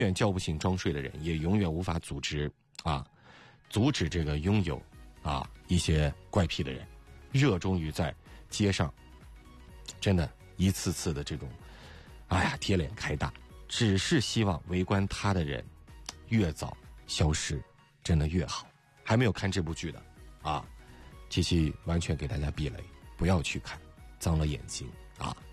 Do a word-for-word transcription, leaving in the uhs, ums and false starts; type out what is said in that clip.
远叫不醒装睡的人，也永远无法组织啊，阻止这个拥有啊一些怪癖的人，热衷于在街上，真的一次次的这种，哎呀贴脸开大，只是希望围观他的人越早消失，真的越好。还没有看这部剧的啊，七七完全给大家避雷，不要去看，脏了眼睛啊。